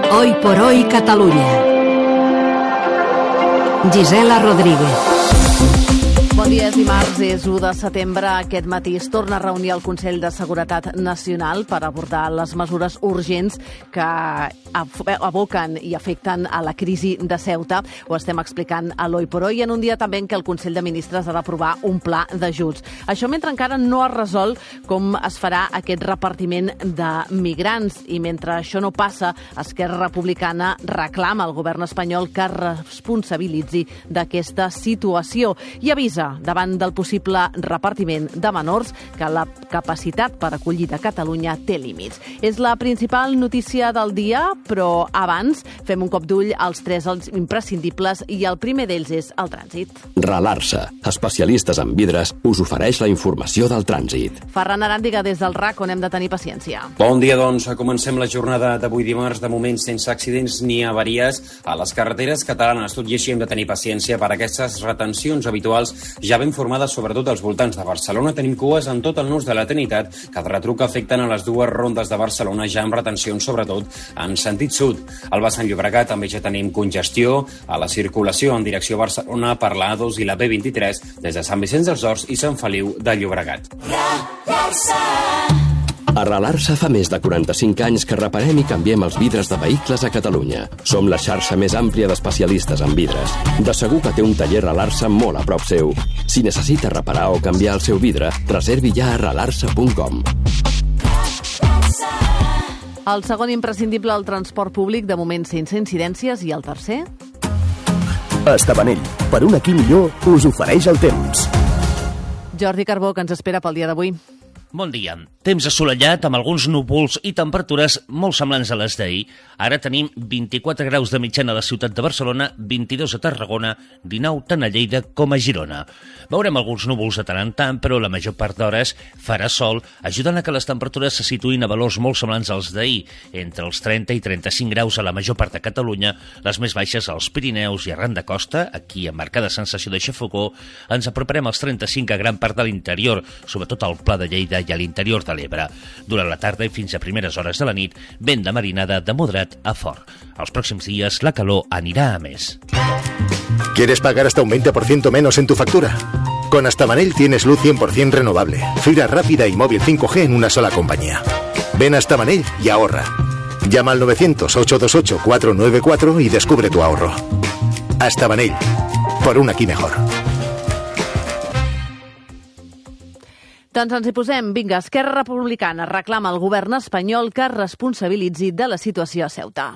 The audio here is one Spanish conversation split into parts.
Hoy por hoy Catalunya. Gisela Rodríguez. Bon dia, és dimarts, és 1 de setembre. Aquest matí es torna a reunir el Consell de Seguretat Nacional per abordar les mesures urgents que aboquen i afecten a la crisi de Ceuta. Ho estem explicant a l'Hoy por Hoy, en un dia també en què el Consell de Ministres ha d'aprovar un pla d'ajuts. Això mentre encara no es resol com es farà aquest repartiment de migrants. I mentre això no passa, Esquerra Republicana reclama al govern espanyol que es responsabilitzi d'aquesta situació i avisa davant del possible repartiment de menors que la capacitat per acollir de Catalunya té límits. És la principal notícia del dia, però abans fem un cop d'ull als 3 imprescindibles i el primer d'ells és el trànsit. Ralarsa, especialistes en vidres, us ofereix la informació del trànsit. Ferran Aràndiga des del RAC, on hem de tenir paciència. Bon dia, doncs. Comencem la jornada d'avui dimarts, de moment sense accidents ni avaries a les carreteres catalanes. Tot i així hem de tenir paciència per aquestes retencions habituals ja ben formades sobretot als voltants de Barcelona. Tenim cues en tot el nus de la Trinitat que de retruc afecten a les 2 rondes de Barcelona, ja amb retencions sobretot en sentit sud. Al vessant Llobregat també ja tenim congestió a la circulació en direcció a Barcelona per la A2 i la B23 des de Sant Vicenç dels Horts i Sant Feliu de Llobregat. A Ralarsa fa més de 45 anys que reparem i canviem els vidres de vehicles a Catalunya. Som la xarxa més àmplia d'especialistes en vidres. De segur que té un taller Ralarsa molt a prop seu. Si necessita reparar o canviar el seu vidre, reservi ja a ralarsa.com. El segon imprescindible al transport públic, de moment sense incidències, i el tercer? Estavanell, per un aquí millor, us ofereix el temps. Jordi Carbó, que ens espera pel dia d'avui. Bon dia. Temps assolellat amb alguns núvols i temperatures molt semblants a les d'ahir. Ara tenim 24 graus de mitjana a la ciutat de Barcelona, 22 a Tarragona, 19 tant a Lleida com a Girona. Veurem alguns núvols de tant en tant, però la major part d'hores farà sol, ajudant a que les temperatures se situïn a valors molt semblants als d'ahir, entre els 30 i 35 graus a la major part de Catalunya, les més baixes als Pirineus i arran de costa, aquí amb marcada sensació de xafogó, ens aproparem als 35 a gran part de l'interior, sobretot al Pla de Lleida i a l'interior de l'Ebre. Durant la tarda i fins a primeres hores de la nit, vent de marinada de moderat a fort. Els pròxims dies la calor anirà a més. ¿Quieres pagar hasta un 20% menos en tu factura? Con Estavanell tienes luz 100% renovable, fibra rápida y móvil 5G en una sola compañía. Ven a Estavanell y ahorra. Llama al 900-828-494 y descubre tu ahorro. Estavanell, por un aquí mejor. Doncs ens hi posem. Vinga, Esquerra Republicana reclama al govern espanyol que es responsabilitzi de la situació a Ceuta.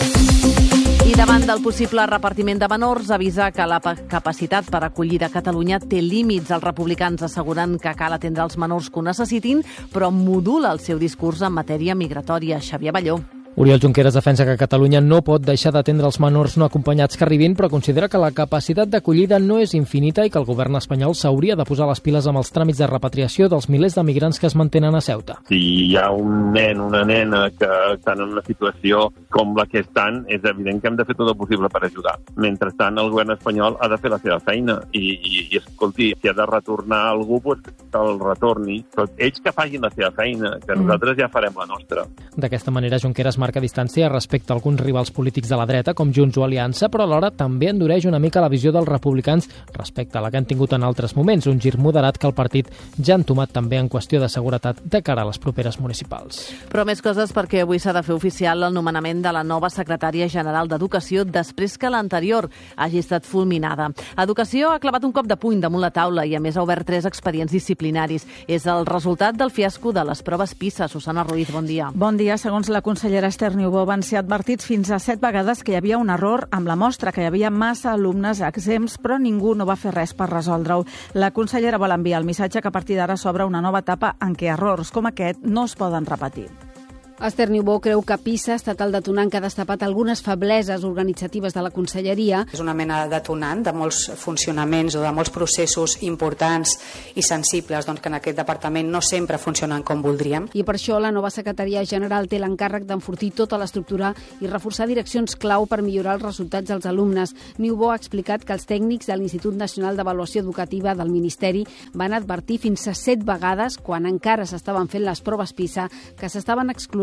I davant del possible repartiment de menors, avisa que la capacitat per acollir de Catalunya té límits. Els republicans asseguren que cal atendre els menors que ho necessitin, però modula el seu discurs en matèria migratòria. Xavier Balló. Oriol Junqueras defensa que Catalunya no pot deixar d'atendre els menors no acompanyats que arribin, però considera que la capacitat d'acollida no és infinita i que el govern espanyol s'hauria de posar les piles amb els tràmits de repatriació dels milers de migrants que es mantenen a Ceuta. Si hi ha un nen, una nena que estan en una situació com la que estan, és evident que hem de fer tot el possible per ajudar. Mentrestant, el govern espanyol ha de fer la seva feina i escolti, si ha de retornar algú, doncs que el retorni. Però ells que facin la seva feina, que nosaltres ja farem la nostra. D'aquesta manera, Junqueras marca distància respecte a alguns rivals polítics de la dreta, com Junts o Aliança, però alhora també endureix una mica la visió dels republicans respecte a la que han tingut en altres moments, un gir moderat que el partit ja ha entomat també en qüestió de seguretat de cara a les properes municipals. Però més coses, perquè avui s'ha de fer oficial el nomenament de la nova secretària general d'Educació després que l'anterior hagi estat fulminada. Educació ha clavat un cop de puny damunt la taula i a més ha obert 3 expedients disciplinaris. És el resultat del fiasco de les proves PISA. Susana Ruiz, bon dia. Bon dia. Segons la consellera Esther Niubó, van ser advertits fins a 7 vegades que hi havia un error amb la mostra, que hi havia massa alumnes exempts, però ningú no va fer res per resoldre-ho. La consellera vol enviar el missatge que a partir d'ara s'obre una nova etapa en què errors com aquest no es poden repetir. Esther Niubó creu que PISA ha estat el detonant que ha destapat algunes febleses organitzatives de la conselleria. És una mena de detonant de molts funcionaments o de molts processos importants i sensibles que en aquest departament no sempre funcionen com voldríem. I per això la nova secretaria general té l'encàrrec d'enfortir tota l'estructura i reforçar direccions clau per millorar els resultats dels alumnes. Niubó ha explicat que els tècnics de l'Institut Nacional d'Avaluació Educativa del Ministeri van advertir fins a 7 vegades, quan encara s'estaven fent les proves PISA, que s'estaven excloent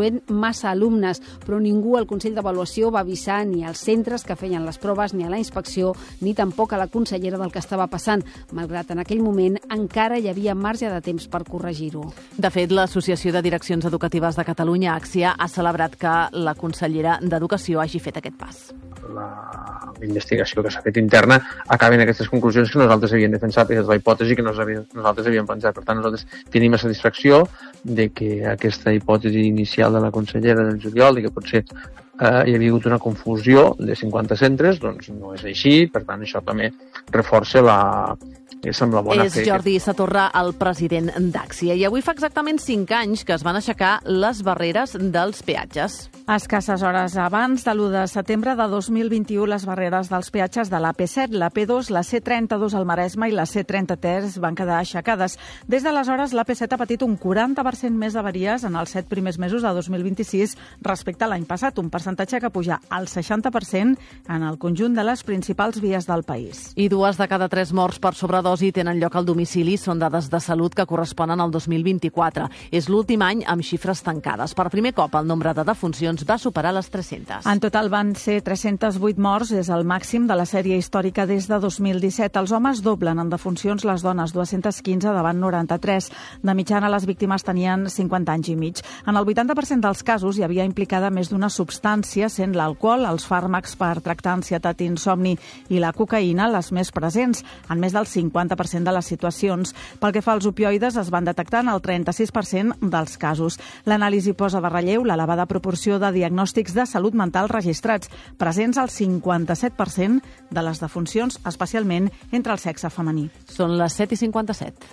rebent massa alumnes, però ningú al Consell d'Avaluació va avisar ni als centres que feien les proves, ni a la inspecció, ni tampoc a la consellera del que estava passant, malgrat en aquell moment encara hi havia marge de temps per corregir-ho. De fet, l'Associació de Direccions Educatives de Catalunya, AXIA, ha celebrat que la consellera d'Educació hagi fet aquest pas. La investigació que s'ha fet interna acaba en aquestes conclusions que nosaltres havíem defensat, és la hipòtesi que nosaltres havíem pensat. Per tant, nosaltres tenim la satisfacció de que aquesta hipòtesi inicial de la consellera del juliol, de que potser hi havia hagut una confusió de 50 centres, doncs no és així, per tant això també reforça la bona fe. És Jordi Satorra, el president d'AXIA, i avui fa exactament 5 anys que es van aixecar les barreres dels peatges. Escasses hores abans de l'1 de setembre de 2021, les barreres dels peatges de l'AP7, l'AP2, la C32 al Maresme i la C33 van quedar aixecades. Des d'aleshores, l'AP7 ha patit un 40% més d'averies en els 7 primers mesos de 2026 respecte a l'any passat, un percentatge que puja al 60% en el conjunt de les principals vies del país. I 2 de cada 3 morts per sobredosi tenen lloc al domicili. Són dades de salut que corresponen al 2024. És l'últim any amb xifres tancades. Per primer cop, el nombre de defuncions va superar les 300. En total van ser 308 morts, és el màxim de la sèrie històrica des de 2017. Els homes doblen en defuncions, les dones 215 davant 93. De mitjana, les víctimes tenien 50 anys i mig. En el 80% dels casos hi havia implicada més d'una substància, sent l'alcohol, els fàrmacs per tractar ansietat i insomni i la cocaïna les més presents, en més del 50% de les situacions. Pel que fa als opioides, es van detectar en el 36% dels casos. L'anàlisi posa de relleu l'elevada proporció de diagnòstics de salut mental registrats, presents al 57% de les defuncions, especialment entre el sexe femení. Són les 7:57.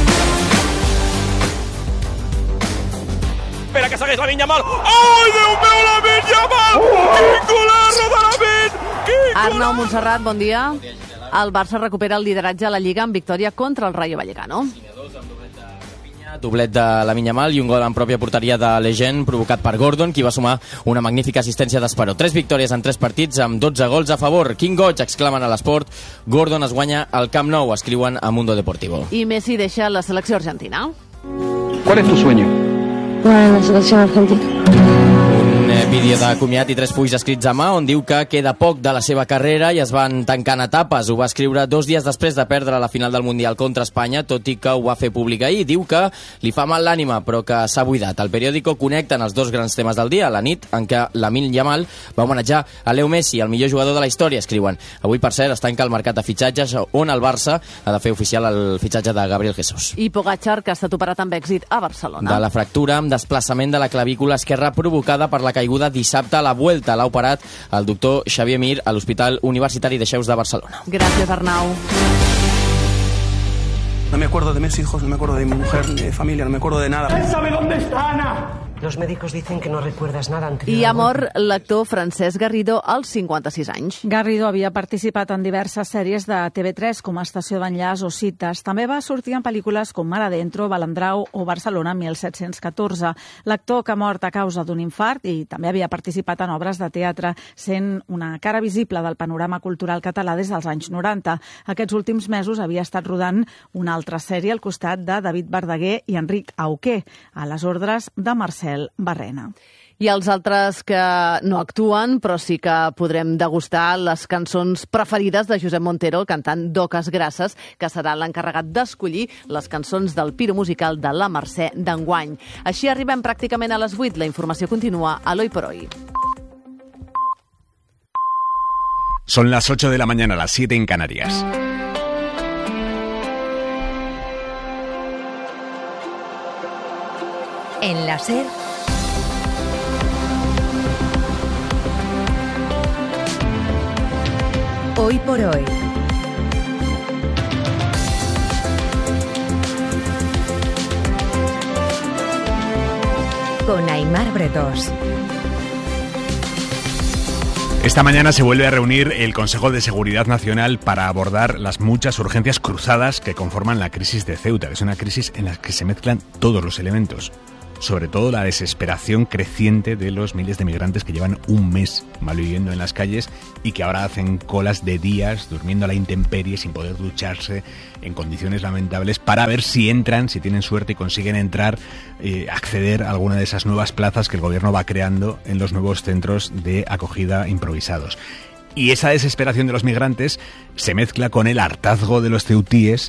Espera que segueix Lamine Yamal. Ai, Déu meu, Lamine Yamal! Quin golazo de Lamine! Arnau Montserrat, bon dia. El Barça recupera el lideratge a la Lliga amb victòria contra el Rayo Vallecano. Doblet de Lamine Yamal i un gol en pròpia porteria de Lejeune provocat per Gordon, qui va sumar una magnífica assistència d'Esperó. 3 victòries en 3 partits amb 12 gols a favor. Quin goig, exclamen a l'Esport. Gordon es guanya al Camp Nou, escriuen a Mundo Deportivo. I Messi deixa la selecció argentina. ¿Cuál es tu sueño? Jugar en la selección argentina. Un vídeo de comiat i 3 fulls escrits a mà on diu que queda poc de la seva carrera i es van tancant etapes. Ho va escriure 2 dies després de perdre la final del Mundial contra Espanya, tot i que ho va fer públic ahir. Diu que li fa mal l'ànima, però que s'ha buidat. El periòdico connecten els 2 grans temes del dia, la nit en què Lamine Yamal va homenatjar a Leo Messi, el millor jugador de la història, escriuen. Avui, per cert, es tanca el mercat de fitxatges on el Barça ha de fer oficial el fitxatge de Gabriel Jesús. I Pogačar, que ha estat operat amb èxit a Barcelona. De la fractura amb desplaçament de la clavícula esquerra provocada per la caiguda dissabte a la Vuelta. L'ha operat el doctor Xavier Mir a l'Hospital Universitari de Xeus de Barcelona. Gràcies, Arnau. No me acuerdo de mis hijos, no me acuerdo de mi mujer, ni de familia, no me acuerdo de nada. ¿Sabe dónde está Ana? Los médicos dicen que no recuerdas nada. I ha mort l'actor Francesc Garrido als 56 anys. Garrido havia participat en diverses sèries de TV3 com Estació d'Enllaç o Cites. També va sortir en pel·lícules com Mar Adentro, Balandrau o Barcelona 1714. L'actor, que ha mort a causa d'un infart i també havia participat en obres de teatre, sent una cara visible del panorama cultural català des dels anys 90. Aquests últims mesos havia estat rodant una altra sèrie al costat de David Verdaguer i Enric Auqué, a les ordres de Marcel Barrena. I els altres que no actuen, però sí que podrem degustar les cançons preferides de Josep Montero, el cantant d'Oques Grasses, que serà l'encarregat d'escollir les cançons del Piro Musical de la Mercè d'enguany. Així arribem pràcticament a les 8. La informació continua a l'Hoy por Hoy. Son las 8 de la mañana, las 7 en Canarias. En la SER, Hoy por Hoy. Con Aimar Bretos. Esta mañana se vuelve a reunir el Consejo de Seguridad Nacional para abordar las muchas urgencias cruzadas que conforman la crisis de Ceuta. Es una crisis en la que se mezclan todos los elementos. sobre todo la desesperación creciente de los miles de migrantes que llevan un mes malviviendo en las calles y que ahora hacen colas de días durmiendo a la intemperie sin poder ducharse en condiciones lamentables para ver si entran, si tienen suerte y consiguen entrar, acceder a alguna de esas nuevas plazas que el gobierno va creando en los nuevos centros de acogida improvisados. Y esa desesperación de los migrantes se mezcla con el hartazgo de los ceutíes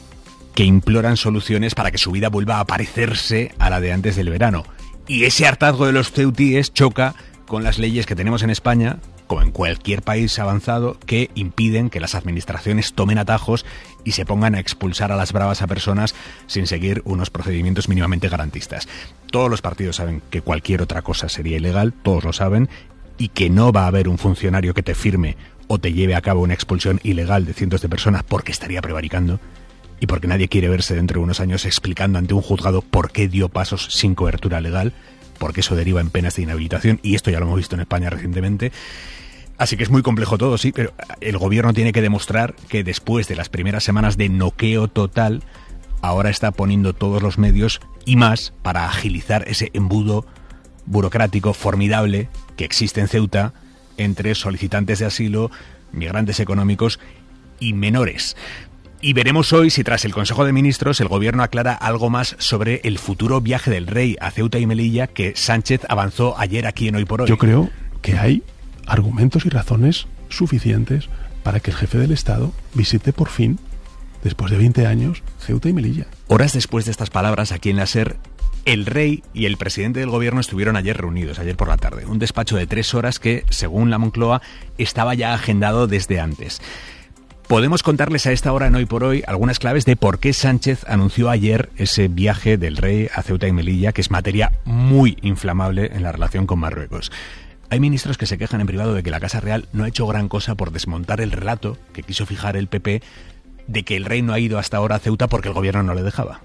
que imploran soluciones para que su vida vuelva a parecerse a la de antes del verano. Y ese hartazgo de los ceutíes choca con las leyes que tenemos en España, como en cualquier país avanzado, que impiden que las administraciones tomen atajos y se pongan a expulsar a las bravas a personas sin seguir unos procedimientos mínimamente garantistas. Todos los partidos saben que cualquier otra cosa sería ilegal, todos lo saben, y que no va a haber un funcionario que te firme o te lleve a cabo una expulsión ilegal de cientos de personas porque estaría prevaricando. Y porque nadie quiere verse dentro de unos años explicando ante un juzgado por qué dio pasos sin cobertura legal, porque eso deriva en penas de inhabilitación, y esto ya lo hemos visto en España recientemente. Así que es muy complejo todo, sí, pero el gobierno tiene que demostrar que después de las primeras semanas de noqueo total, ahora está poniendo todos los medios y más para agilizar ese embudo burocrático formidable que existe en Ceuta entre solicitantes de asilo, migrantes económicos y menores. Y veremos hoy si tras el Consejo de Ministros el Gobierno aclara algo más sobre el futuro viaje del rey a Ceuta y Melilla que Sánchez avanzó ayer aquí en Hoy por Hoy. Yo creo que hay argumentos y razones suficientes para que el jefe del Estado visite por fin, después de 20 años, Ceuta y Melilla. Horas después de estas palabras, aquí en la SER, el rey y el presidente del Gobierno estuvieron ayer reunidos, ayer por la tarde. Un despacho de 3 horas que, según la Moncloa, estaba ya agendado desde antes. Podemos contarles a esta hora en Hoy por Hoy algunas claves de por qué Sánchez anunció ayer ese viaje del rey a Ceuta y Melilla, que es materia muy inflamable en la relación con Marruecos. Hay ministros que se quejan en privado de que la Casa Real no ha hecho gran cosa por desmontar el relato que quiso fijar el PP de que el rey no ha ido hasta ahora a Ceuta porque el gobierno no le dejaba.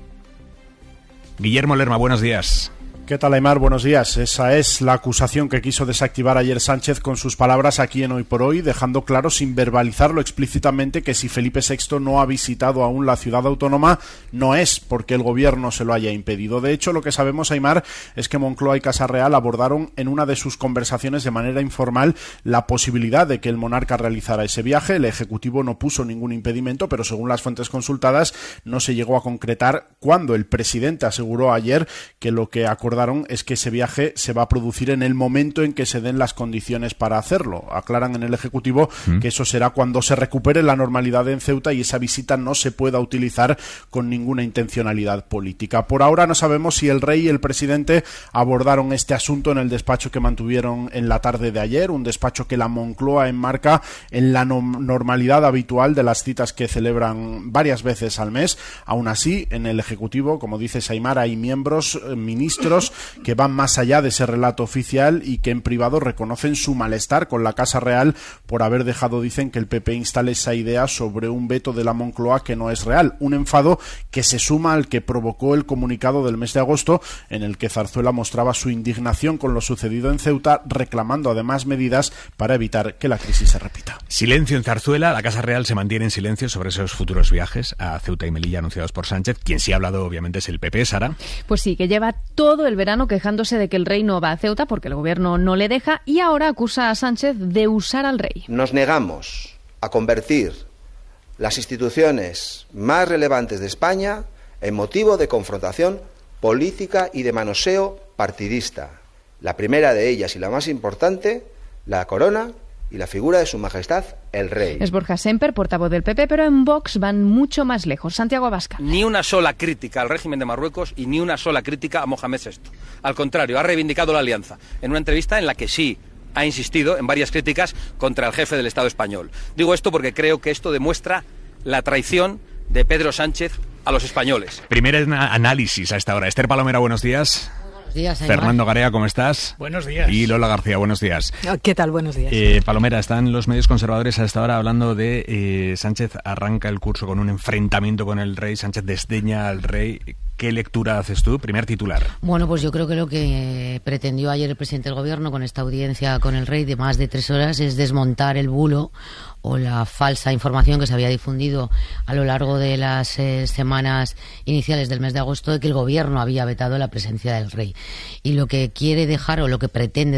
Guillermo Lerma, buenos días. ¿Qué tal, Aimar? Buenos días. Esa es la acusación que quiso desactivar ayer Sánchez con sus palabras aquí en Hoy por Hoy, dejando claro, sin verbalizarlo explícitamente, que si Felipe VI no ha visitado aún la ciudad autónoma, no es porque el gobierno se lo haya impedido. De hecho, lo que sabemos, Aimar, es que Moncloa y Casa Real abordaron en una de sus conversaciones de manera informal la posibilidad de que el monarca realizara ese viaje. El Ejecutivo no puso ningún impedimento, pero según las fuentes consultadas, no se llegó a concretar cuándo. El presidente aseguró ayer que lo que acordaron es que ese viaje se va a producir en el momento en que se den las condiciones para hacerlo. Aclaran en el Ejecutivo que eso será cuando se recupere la normalidad en Ceuta y esa visita no se pueda utilizar con ninguna intencionalidad política. Por ahora no sabemos si el rey y el presidente abordaron este asunto en el despacho que mantuvieron en la tarde de ayer, un despacho que la Moncloa enmarca en la normalidad habitual de las citas que celebran varias veces al mes. Aún así, en el Ejecutivo, como dice Aimar, hay miembros, ministros, que van más allá de ese relato oficial y que en privado reconocen su malestar con la Casa Real por haber dejado, dicen, que el PP instale esa idea sobre un veto de la Moncloa que no es real. Un enfado que se suma al que provocó el comunicado del mes de agosto, en el que Zarzuela mostraba su indignación con lo sucedido en Ceuta, reclamando además medidas para evitar que la crisis se repita. Silencio en Zarzuela. La Casa Real se mantiene en silencio sobre esos futuros viajes a Ceuta y Melilla anunciados por Sánchez. Quien sí ha hablado, obviamente, es el PP. Sara. Pues sí, que lleva todo el verano quejándose de que el rey no va a Ceuta porque el gobierno no le deja y ahora acusa a Sánchez de usar al rey. Nos negamos a convertir las instituciones más relevantes de España en motivo de confrontación política y de manoseo partidista. La primera de ellas y la más importante, la corona y la figura de su majestad, el rey. Es Borja Semper, portavoz del PP, pero en Vox van mucho más lejos. Santiago Abascal. Ni una sola crítica al régimen de Marruecos y ni una sola crítica a Mohamed VI. Al contrario, ha reivindicado la alianza en una entrevista en la que sí ha insistido en varias críticas contra el jefe del Estado español. Digo esto porque creo que esto demuestra la traición de Pedro Sánchez a los españoles. Primer análisis a esta hora. Esther Palomera, buenos días. Buenos días, Fernando Garea, ¿cómo estás? Buenos días. Y Lola García, buenos días. ¿Qué tal? Buenos días. Palomera, están los medios conservadores a esta hora hablando de Sánchez arranca el curso con un enfrentamiento con el rey, Sánchez desdeña al rey. ¿Qué lectura haces tú? Primer titular. Bueno, pues yo creo que lo que pretendió ayer el presidente del Gobierno con esta audiencia con el rey de más de 3 horas es desmontar el bulo o la falsa información que se había difundido a lo largo de las semanas iniciales del mes de agosto de que el Gobierno había vetado la presencia del rey. Y lo que quiere dejar o lo que pretende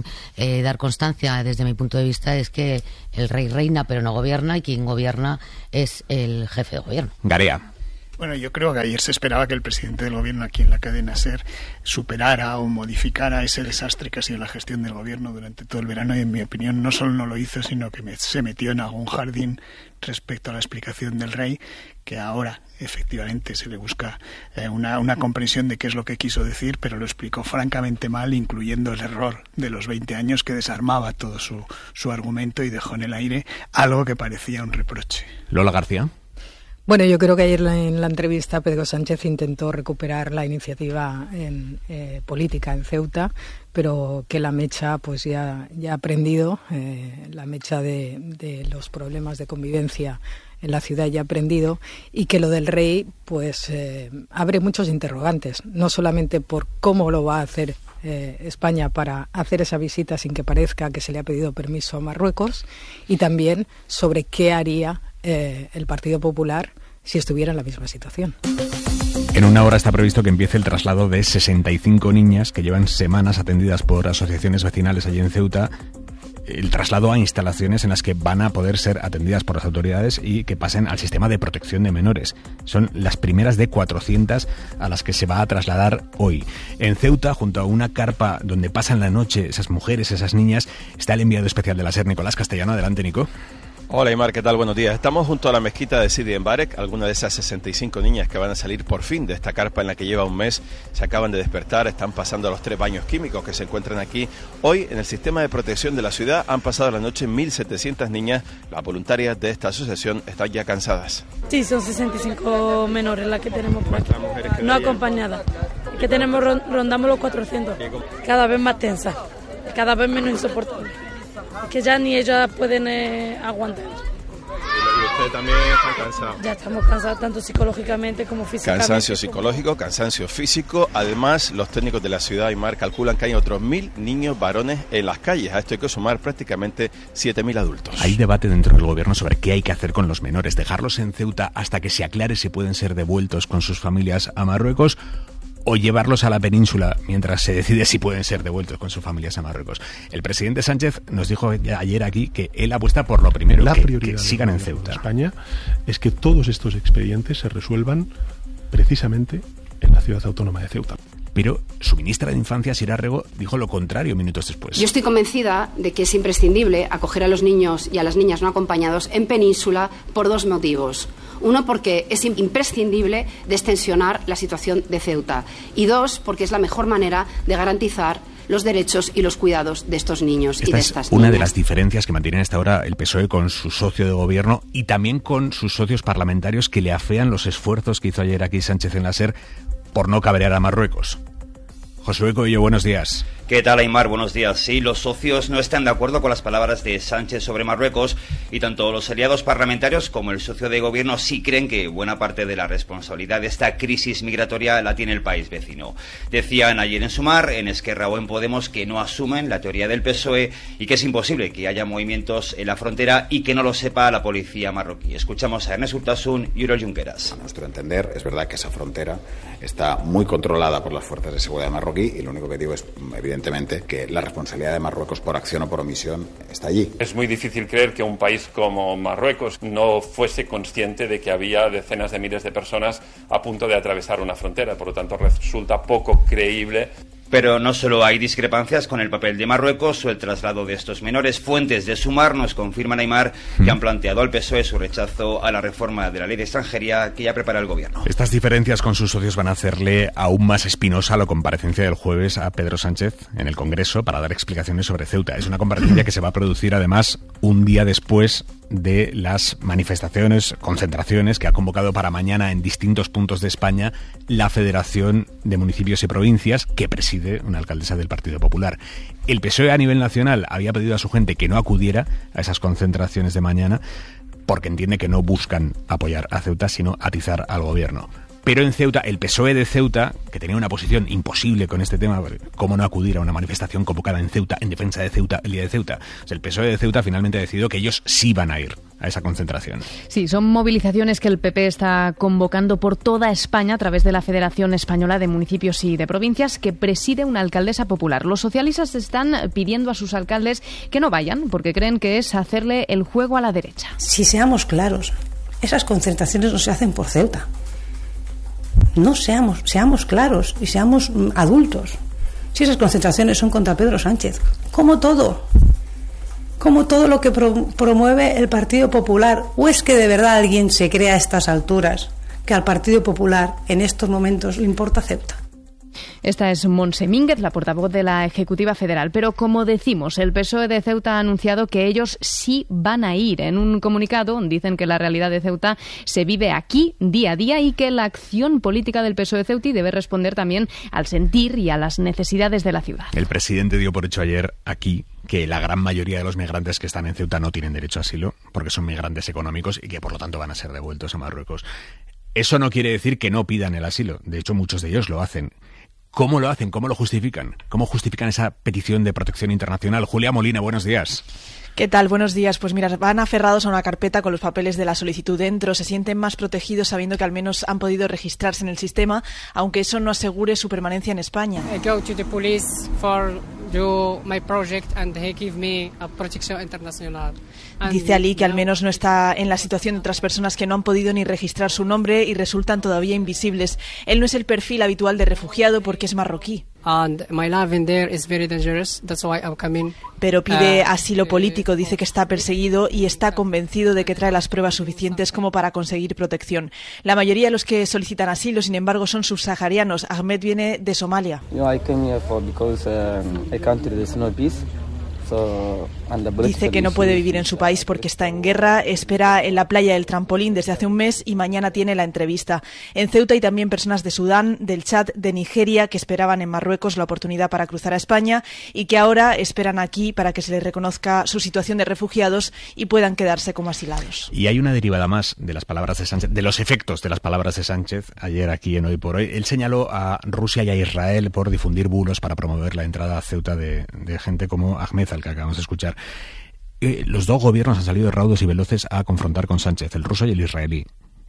dar constancia desde mi punto de vista es que el rey reina pero no gobierna y quien gobierna es el jefe de gobierno. Garea. Bueno, yo creo que ayer se esperaba que el presidente del gobierno aquí en la cadena SER superara o modificara ese desastre que ha sido la gestión del gobierno durante todo el verano y en mi opinión no solo no lo hizo, sino que se metió en algún jardín respecto a la explicación del rey, que ahora efectivamente se le busca una comprensión de qué es lo que quiso decir, pero lo explicó francamente mal, incluyendo el error de los 20 años que desarmaba todo su argumento y dejó en el aire algo que parecía un reproche. Lola García. Bueno, yo creo que ayer en la entrevista Pedro Sánchez intentó recuperar la iniciativa política en Ceuta, pero que la mecha pues ya ha prendido, la mecha de los problemas de convivencia en la ciudad ya ha prendido y que lo del rey pues abre muchos interrogantes, no solamente por cómo lo va a hacer España para hacer esa visita sin que parezca que se le ha pedido permiso a Marruecos y también sobre qué haría el Partido Popular si estuviera en la misma situación. En una hora está previsto que empiece el traslado de 65 niñas que llevan semanas atendidas por asociaciones vecinales allí en Ceuta, el traslado a instalaciones en las que van a poder ser atendidas por las autoridades y que pasen al sistema de protección de menores. Son las primeras de 400 a las que se va a trasladar hoy. En Ceuta, junto a una carpa donde pasan la noche esas mujeres, esas niñas, está el enviado especial de la SER, Nicolás Castellano. Adelante, Nico. Hola Aymar, ¿qué tal? Buenos días. Estamos junto a la mezquita de Sidi Mbarek. Algunas de esas 65 niñas que van a salir por fin de esta carpa en la que lleva un mes se acaban de despertar, están pasando a los 3 baños químicos que se encuentran aquí. Hoy en el sistema de protección de la ciudad han pasado la noche 1.700 niñas. Las voluntarias de esta asociación están ya cansadas. Sí, son 65 menores las que tenemos por aquí, no acompañadas. Que tenemos, rondamos los 400. Cada vez más tensa, cada vez menos insoportable. Que ya ni ellas pueden aguantar. ¿Y ustedes también están cansados? Ya estamos cansados tanto psicológicamente como físicamente. Cansancio psicológico, cansancio físico. Además, los técnicos de la ciudad, Aymar, calculan que hay otros 1.000 niños varones en las calles. A esto hay que sumar prácticamente 7.000 adultos. Hay debate dentro del gobierno sobre qué hay que hacer con los menores. Dejarlos en Ceuta hasta que se aclare si pueden ser devueltos con sus familias a Marruecos o llevarlos a la península mientras se decide si pueden ser devueltos con sus familias a Marruecos. El presidente Sánchez nos dijo ayer aquí que él apuesta por lo primero, la prioridad que sigan en Ceuta. España es que todos estos expedientes se resuelvan precisamente en la ciudad autónoma de Ceuta. Pero su ministra de Infancia, Sira Rego, dijo lo contrario minutos después. Yo estoy convencida de que es imprescindible acoger a los niños y a las niñas no acompañados en península por 2 motivos. Uno, porque es imprescindible destensionar la situación de Ceuta. Y 2, porque es la mejor manera de garantizar los derechos y los cuidados de estos niños y de estas niñas. Una de las diferencias que mantiene hasta ahora el PSOE con su socio de gobierno y también con sus socios parlamentarios que le afean los esfuerzos que hizo ayer aquí Sánchez en la SER por no cabrear a Marruecos. Josué Coello, buenos días. ¿Qué tal, Aymar? Buenos días. Sí, los socios no están de acuerdo con las palabras de Sánchez sobre Marruecos y tanto los aliados parlamentarios como el socio de gobierno sí creen que buena parte de la responsabilidad de esta crisis migratoria la tiene el país vecino. Decían ayer en Sumar, en Esquerra o en Podemos que no asumen la teoría del PSOE y que es imposible que haya movimientos en la frontera y que no lo sepa la policía marroquí. Escuchamos a Ernest Urtasun y Oriol Junqueras. A nuestro entender, es verdad que esa frontera está muy controlada por las fuerzas de seguridad marroquí y lo único que digo es, evidentemente, que la responsabilidad de Marruecos por acción o por omisión está allí. Es muy difícil creer que un país como Marruecos no fuese consciente de que había decenas de miles de personas a punto de atravesar una frontera, por lo tanto resulta poco creíble. Pero no solo hay discrepancias con el papel de Marruecos o el traslado de estos menores. Fuentes de Sumar nos confirman, Aymar, que han planteado al PSOE su rechazo a la reforma de la ley de extranjería que ya prepara el gobierno. Estas diferencias con sus socios van a hacerle aún más espinosa la comparecencia del jueves a Pedro Sánchez en el Congreso para dar explicaciones sobre Ceuta. Es una comparecencia que se va a producir además un día después de las manifestaciones, concentraciones que ha convocado para mañana en distintos puntos de España la Federación de Municipios y Provincias que preside una alcaldesa del Partido Popular. El PSOE a nivel nacional había pedido a su gente que no acudiera a esas concentraciones de mañana porque entiende que no buscan apoyar a Ceuta sino atizar al gobierno. Pero en Ceuta, el PSOE de Ceuta, que tenía una posición imposible con este tema, ¿cómo no acudir a una manifestación convocada en Ceuta, en defensa de Ceuta, el día de Ceuta? O sea, el PSOE de Ceuta finalmente ha decidido que ellos sí van a ir a esa concentración. Sí, son movilizaciones que el PP está convocando por toda España a través de la Federación Española de Municipios y de Provincias, que preside una alcaldesa popular. Los socialistas están pidiendo a sus alcaldes que no vayan, porque creen que es hacerle el juego a la derecha. Si seamos claros, esas concentraciones no se hacen por Ceuta. No seamos claros y seamos adultos. Si esas concentraciones son contra Pedro Sánchez, como todo lo que promueve el Partido Popular, ¿o es que de verdad alguien se cree a estas alturas que al Partido Popular en estos momentos le importa Ceuta? Esta es Montse Mínguez, la portavoz de la Ejecutiva Federal. Pero como decimos, el PSOE de Ceuta ha anunciado que ellos sí van a ir. En un comunicado dicen que la realidad de Ceuta se vive aquí día a día y que la acción política del PSOE Ceuti debe responder también al sentir y a las necesidades de la ciudad. El presidente dio por hecho ayer aquí que la gran mayoría de los migrantes que están en Ceuta no tienen derecho a asilo porque son migrantes económicos y que por lo tanto van a ser devueltos a Marruecos. Eso no quiere decir que no pidan el asilo. De hecho, muchos de ellos lo hacen. ¿Cómo lo hacen? ¿Cómo lo justifican? ¿Cómo justifican esa petición de protección internacional? Julia Molina, buenos días. ¿Qué tal? Buenos días. Pues mira, van aferrados a una carpeta con los papeles de la solicitud dentro. Se sienten más protegidos sabiendo que al menos han podido registrarse en el sistema, aunque eso no asegure su permanencia en España. I go to the police for do my project and they give me a protección internacional. Dice Ali que al menos no está en la situación de otras personas que no han podido ni registrar su nombre y resultan todavía invisibles. Él no es el perfil habitual de refugiado porque es marroquí. And my life in there is very dangerous. That's why I'm coming. Pero pide asilo político, dice que está perseguido y está convencido de que trae las pruebas suficientes como para conseguir protección. La mayoría de los que solicitan asilo, sin embargo, son subsaharianos. Ahmed viene de Somalia. I came here because a country there's no peace. Dice que no puede vivir en su país porque está en guerra, espera en la playa del Trampolín desde hace un mes y mañana tiene la entrevista. En Ceuta hay también personas de Sudán, del Chad, de Nigeria que esperaban en Marruecos la oportunidad para cruzar a España y que ahora esperan aquí para que se les reconozca su situación de refugiados y puedan quedarse como asilados. Y hay una derivada más de las palabras de Sánchez, de los efectos de las palabras de Sánchez ayer aquí en Hoy por Hoy. Él señaló a Rusia y a Israel por difundir bulos para promover la entrada a Ceuta de gente como Ahmed, al que acabamos de escuchar. Los dos gobiernos han salido raudos y veloces a confrontar con Sánchez, el ruso y el israelí.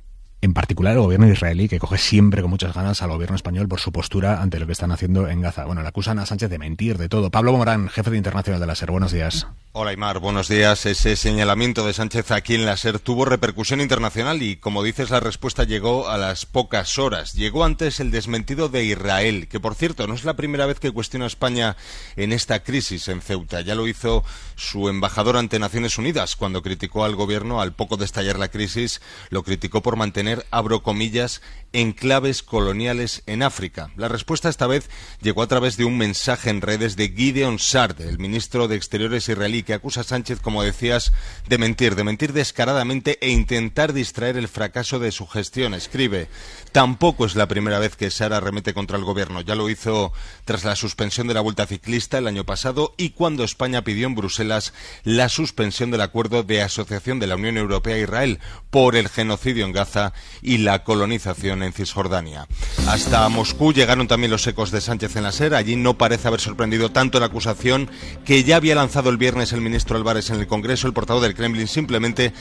En particular el gobierno israelí, que coge siempre con muchas ganas al gobierno español por su postura ante lo que están haciendo en Gaza. Bueno, le acusan a Sánchez de mentir, de todo. Pablo Morán, jefe de Internacional de la SER, buenos días. Hola Aymar, buenos días. Ese señalamiento de Sánchez aquí en la SER tuvo repercusión internacional y, como dices, la respuesta llegó a las pocas horas. Llegó antes el desmentido de Israel, que por cierto no es la primera vez que cuestiona a España en esta crisis en Ceuta. Ya lo hizo su embajador ante Naciones Unidas cuando criticó al gobierno al poco de estallar la crisis. Lo criticó por mantener, abro comillas, enclaves coloniales en África. La respuesta esta vez llegó a través de un mensaje en redes de Gideon Saar, el ministro de Exteriores israelí, que acusa a Sánchez, como decías, de mentir descaradamente e intentar distraer el fracaso de su gestión. Escribe: tampoco es la primera vez que Saar arremete contra el gobierno. Ya lo hizo tras la suspensión de la Vuelta Ciclista el año pasado y cuando España pidió en Bruselas la suspensión del acuerdo de asociación de la Unión Europea a Israel por el genocidio en Gaza y la colonización en Cisjordania. Hasta Moscú llegaron también los ecos de Sánchez en la SER. Allí no parece haber sorprendido tanto la acusación que ya había lanzado el viernes el ministro Álvarez en el Congreso. El portavoz del Kremlin simplemente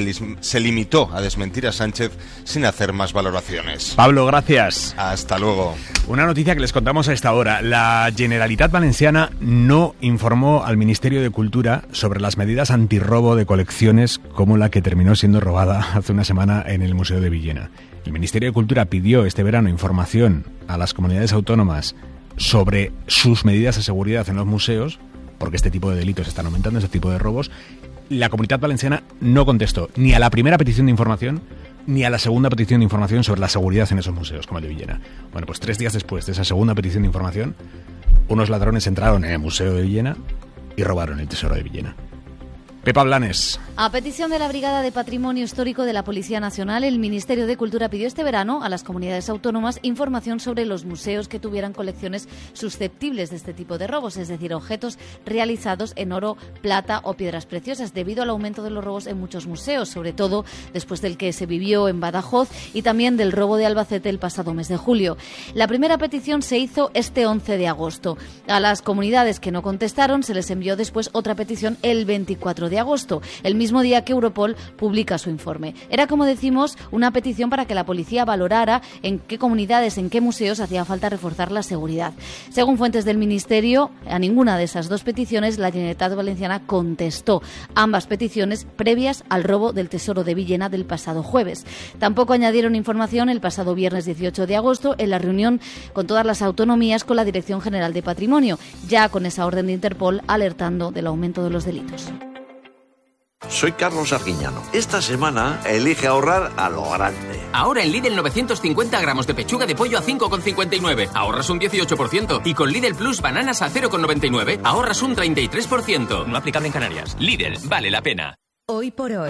se limitó a desmentir a Sánchez sin hacer más valoraciones. Pablo, gracias. Hasta luego. Una noticia que les contamos a esta hora. La Generalitat Valenciana no informó al Ministerio de Cultura sobre las medidas antirrobo de colecciones como la que terminó siendo robada hace una semana en el Museo de Villena. El Ministerio de Cultura pidió este verano información a las comunidades autónomas sobre sus medidas de seguridad en los museos, porque este tipo de delitos están aumentando, este tipo de robos. La Comunitat Valenciana no contestó ni a la primera petición de información ni a la segunda petición de información sobre la seguridad en esos museos, como el de Villena. Bueno, pues 3 días después de esa segunda petición de información, unos ladrones entraron en el Museo de Villena y robaron el tesoro de Villena. Pepa Blanes. A petición de la Brigada de Patrimonio Histórico de la Policía Nacional, el Ministerio de Cultura pidió este verano a las comunidades autónomas información sobre los museos que tuvieran colecciones susceptibles de este tipo de robos, es decir, objetos realizados en oro, plata o piedras preciosas, debido al aumento de los robos en muchos museos, sobre todo después del que se vivió en Badajoz y también del robo de Albacete el pasado mes de julio. La primera petición se hizo este 11 de agosto. A las comunidades que no contestaron se les envió después otra petición el 24 de agosto, el mismo día que Europol publica su informe. Era, como decimos, una petición para que la policía valorara en qué comunidades, en qué museos hacía falta reforzar la seguridad. Según fuentes del Ministerio, a ninguna de esas dos peticiones la Generalitat Valenciana contestó, ambas peticiones previas al robo del Tesoro de Villena del pasado jueves. Tampoco añadieron información el pasado viernes 18 de agosto en la reunión con todas las autonomías con la Dirección General de Patrimonio, ya con esa orden de Interpol alertando del aumento de los delitos. Soy Carlos Arguiñano. Esta semana elige ahorrar a lo grande. Ahora en Lidl 950 gramos de pechuga de pollo a 5,59. Ahorras un 18%. Y con Lidl Plus bananas a 0,99. Ahorras un 33%. No aplicable en Canarias. Lidl, vale la pena. Hoy por hoy.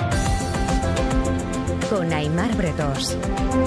Con Aimar Bretos.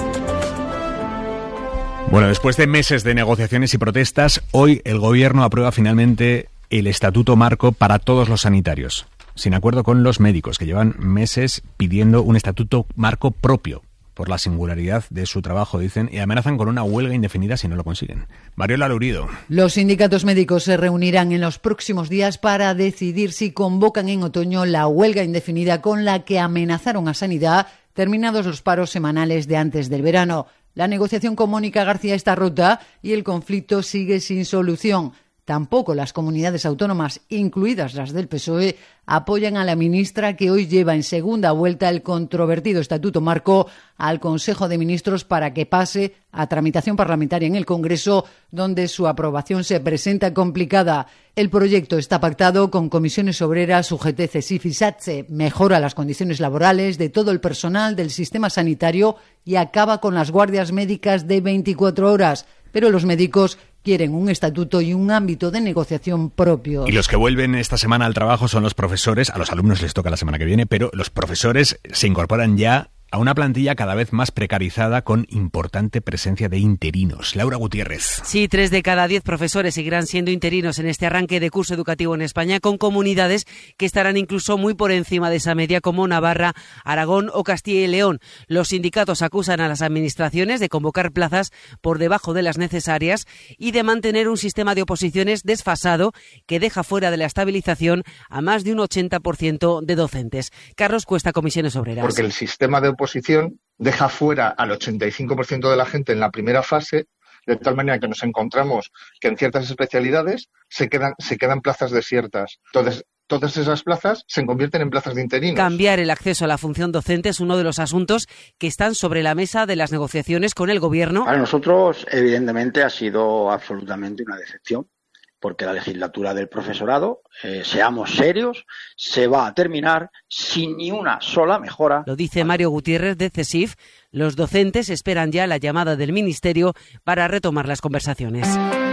Bueno, después de meses de negociaciones y protestas, hoy el Gobierno aprueba finalmente el Estatuto Marco para todos los sanitarios, sin acuerdo con los médicos, que llevan meses pidiendo un estatuto marco propio por la singularidad de su trabajo, dicen, y amenazan con una huelga indefinida si no lo consiguen. Mariola Lurido. Los sindicatos médicos se reunirán en los próximos días para decidir si convocan en otoño la huelga indefinida con la que amenazaron a Sanidad terminados los paros semanales de antes del verano. La negociación con Mónica García está rota y el conflicto sigue sin solución. Tampoco las comunidades autónomas, incluidas las del PSOE, apoyan a la ministra que hoy lleva en segunda vuelta el controvertido Estatuto Marco al Consejo de Ministros para que pase a tramitación parlamentaria en el Congreso, donde su aprobación se presenta complicada. El proyecto está pactado con comisiones obreras, UGT, CESIF y SATSE, mejora las condiciones laborales de todo el personal del sistema sanitario y acaba con las guardias médicas de 24 horas. Pero los médicos quieren un estatuto y un ámbito de negociación propio. Y los que vuelven esta semana al trabajo son los profesores. A los alumnos les toca la semana que viene, pero los profesores se incorporan ya a una plantilla cada vez más precarizada con importante presencia de interinos. Laura Gutiérrez. Sí, 3 de cada 10 profesores seguirán siendo interinos en este arranque de curso educativo en España, con comunidades que estarán incluso muy por encima de esa media, como Navarra, Aragón o Castilla y León. Los sindicatos acusan a las administraciones de convocar plazas por debajo de las necesarias y de mantener un sistema de oposiciones desfasado que deja fuera de la estabilización a más de un 80% de docentes. Carlos Cuesta, Comisiones Obreras. Porque el sistema de oposición deja fuera al 85% de la gente en la primera fase, de tal manera que nos encontramos que en ciertas especialidades se quedan plazas desiertas. Entonces, todas esas plazas se convierten en plazas de interinos. Cambiar el acceso a la función docente es uno de los asuntos que están sobre la mesa de las negociaciones con el Gobierno. Para nosotros, evidentemente, ha sido absolutamente una decepción, porque la legislatura del profesorado, seamos serios, se va a terminar sin ni una sola mejora. Lo dice Mario Gutiérrez de CESIF. Los docentes esperan ya la llamada del Ministerio para retomar las conversaciones.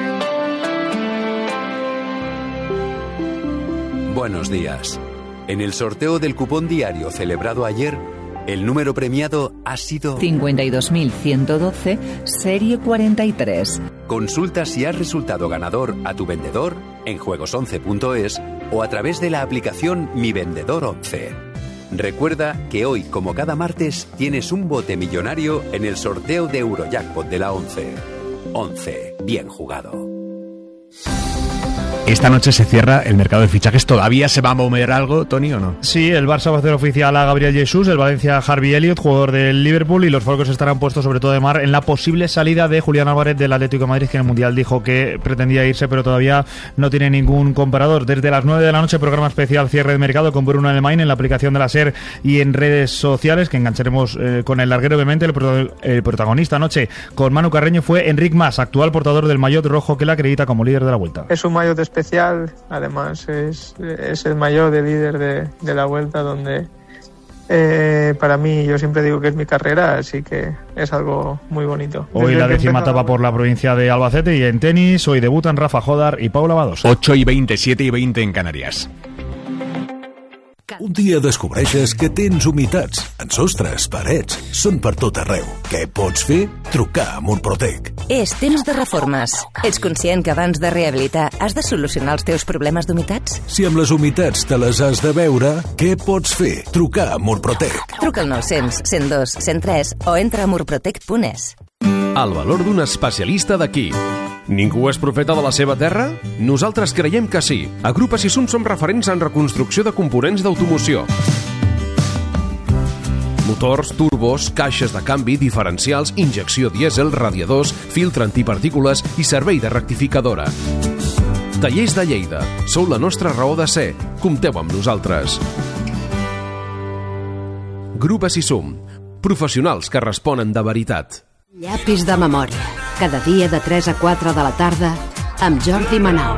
Buenos días. En el sorteo del cupón diario celebrado ayer, el número premiado ha sido 52.112, serie 43. Consulta si has resultado ganador a tu vendedor en juegos11.es o a través de la aplicación Mi Vendedor 11. Recuerda que hoy, como cada martes, tienes un bote millonario en el sorteo de Eurojackpot de la 11. 11. Bien jugado. Esta noche se cierra el mercado de fichajes. ¿Todavía se va a mover algo, Tony, o no? Sí, el Barça va a hacer oficial a Gabriel Jesús, el Valencia a Harvey Elliott, jugador del Liverpool, y los focos estarán puestos sobre todo de mar en la posible salida de Julián Álvarez del Atlético de Madrid, que en el Mundial dijo que pretendía irse, pero todavía no tiene ningún comparador. Desde las 9 de la noche, programa especial cierre de mercado con Bruno Alemán en la aplicación de la SER y en redes sociales, que engancharemos con el larguero, obviamente. El protagonista anoche con Manu Carreño fue Enric Mas, actual portador del maillot rojo que le acredita como líder de la Vuelta. Es un maillot especial, además es el maillot de líder de la Vuelta, donde para mí, yo siempre digo que es mi carrera, así que es algo muy bonito. Hoy la 10ª etapa por la provincia de Albacete, y en tenis hoy debutan Rafa Jodar y Paula Badosa. 8:20, 7:20 en Canarias. Un dia descobreixes que tens humitats en sostres, parets, són per tot arreu. Què pots fer? Trucar a Murprotec. És temps de reformes. Ets conscient que abans de rehabilitar has de solucionar els teus problemes d'humitats? Si amb les humitats te les has de veure, què pots fer? Trucar a Murprotec. Truca al 900 102 103 o entra a murprotec.es. El valor d'un especialista d'aquí. Ningú és profeta de la seva terra? Nosaltres creiem que sí. A Grup Assisum som referents en reconstrucció de components d'automoció. Motors, turbos, caixes de canvi, diferencials, injecció dièsel, radiadors, filtre antipartícules i servei de rectificadora. Tallers de Lleida. Sou la nostra raó de ser. Compteu amb nosaltres. Grup Assisum. Professionals que responen de veritat. Llapis de memòria. Cada dia de 3 a 4 de la tarda amb Jordi Manau.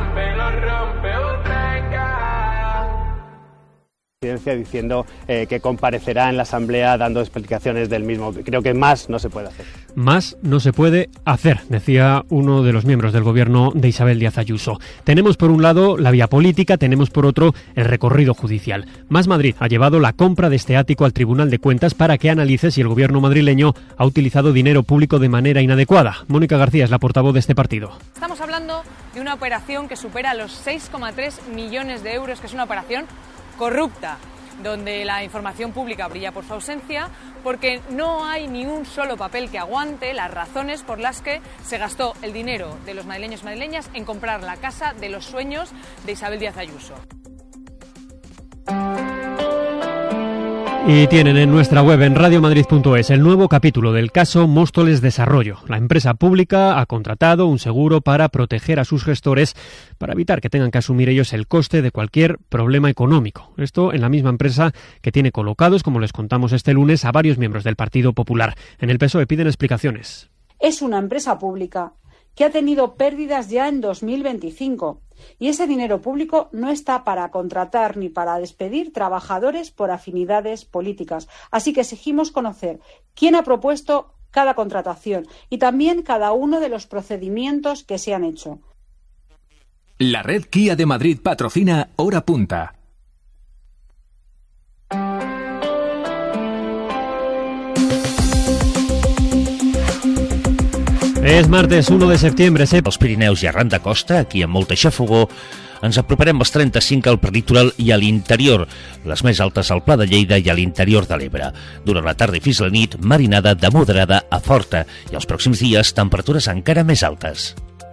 Diciendo que comparecerá en la Asamblea dando explicaciones del mismo. Creo que más no se puede hacer. Más no se puede hacer, decía uno de los miembros del gobierno de Isabel Díaz Ayuso. Tenemos por un lado la vía política, tenemos por otro el recorrido judicial. Más Madrid ha llevado la compra de este ático al Tribunal de Cuentas para que analice si el gobierno madrileño ha utilizado dinero público de manera inadecuada. Mónica García es la portavoz de este partido. Estamos hablando de una operación que supera los 6,3 millones de euros, que es una operación corrupta, donde la información pública brilla por su ausencia, porque no hay ni un solo papel que aguante las razones por las que se gastó el dinero de los madrileños y madrileñas en comprar la casa de los sueños de Isabel Díaz Ayuso. Y tienen en nuestra web en radiomadrid.es el nuevo capítulo del caso Móstoles Desarrollo. La empresa pública ha contratado un seguro para proteger a sus gestores para evitar que tengan que asumir ellos el coste de cualquier problema económico. Esto en la misma empresa que tiene colocados, como les contamos este lunes, a varios miembros del Partido Popular. En el PSOE piden explicaciones. Es una empresa pública que ha tenido pérdidas ya en 2025. Y ese dinero público no está para contratar ni para despedir trabajadores por afinidades políticas. Así que exigimos conocer quién ha propuesto cada contratación y también cada uno de los procedimientos que se han hecho. La red Kia de Madrid patrocina Hora Punta. És martes 1 de setembre. Els Pirineus i arran de costa, aquí amb molta xafogó, ens aproparem als 35 al prelitoral i a l'interior, les més altes al Pla de Lleida i a l'interior de l'Ebre. Durant la tarda i fins la nit, marinada de moderada a forta i els pròxims dies, temperatures encara més altes.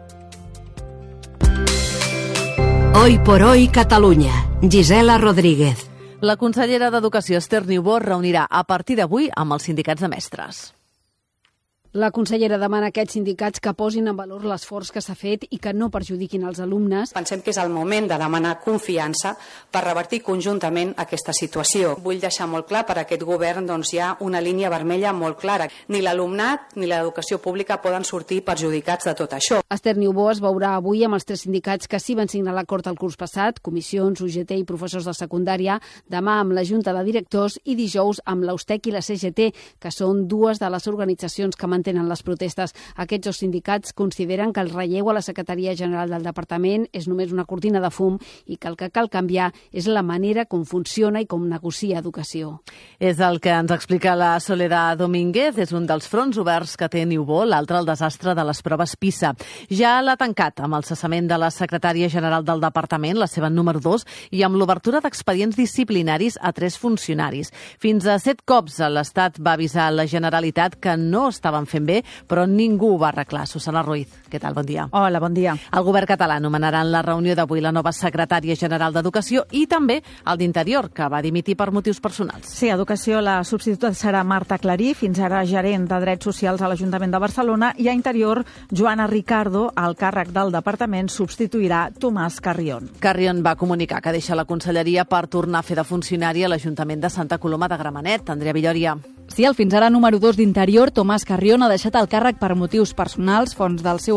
Hoy por hoy Catalunya. Gisela Rodríguez. La consellera d'Educació, Esther Niubó, reunirà a partir d'avui amb els sindicats de mestres. La consellera demana a aquests sindicats que posin en valor l'esforç que s'ha fet i que no perjudiquin els alumnes. Pensem que és el moment de demanar confiança per revertir conjuntament aquesta situació. Vull deixar molt clar per a aquest govern hi ha una línia vermella molt clara. Ni l'alumnat ni l'educació pública poden sortir perjudicats de tot això. Esther Niubó es veurà avui amb els 3 sindicats que sí van signar l'acord el curs passat, comissions, UGT i professors de secundària, demà amb la Junta de Directors i dijous amb l'Austec i la CGT, que són dues de les organitzacions que mantenen les protestes. Aquests dos sindicats consideren que el relleu a la Secretaria General del Departament és només una cortina de fum i que el que cal canviar és la manera com funciona i com negocia educació. És el que ens explica la Soledad Domínguez. És un dels fronts oberts que té Niubó, l'altre el desastre de les proves PISA. Ja l'ha tancat amb el cessament de la Secretària General del Departament, la seva número 2, i amb l'obertura d'expedients disciplinaris a 3 funcionaris. Fins a 7 cops l'Estat va avisar la Generalitat que no estaven fent bé, però ningú ho va arreglar. Susana Ruiz, què tal? Bon dia. Hola, bon dia. El govern català nomenarà en la reunió d'avui la nova secretària general d'Educació i també el d'Interior, que va dimitir per motius personals. Sí, a Educació la substituta serà Marta Clarí, fins ara gerent de Drets Socials a l'Ajuntament de Barcelona, i a Interior, Joana Ricardo, al càrrec del departament, substituirà Tomàs Carrion. Carrion va comunicar que deixa la conselleria per tornar a fer de funcionari a l'Ajuntament de Santa Coloma de Gramenet. Andrea Villoria. Sí, el fins ara número 2 d'Interior, Tomàs Carrion, ha deixat el càrrec per motius personals. Fonts del seu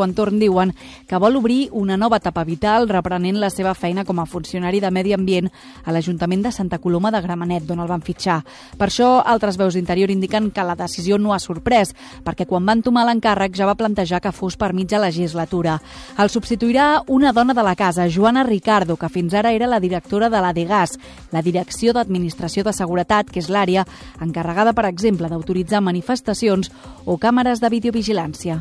entorn diuen que vol obrir una nova etapa vital reprenent la seva feina com a funcionari de Medi Ambient a l'Ajuntament de Santa Coloma de Gramenet, d'on el van fitxar. Per això, altres veus d'Interior indiquen que la decisió no ha sorprès, perquè quan va entomar l'encàrrec ja va plantejar que fos per mitja legislatura. El substituirà una dona de la casa, Joana Ricardo, que fins ara era la directora de la DGAS, la Direcció d'Administració de Seguretat, que és l'àrea encarregada, per exemple, d'autoritzar manifestacions o càmeres de videovigilància.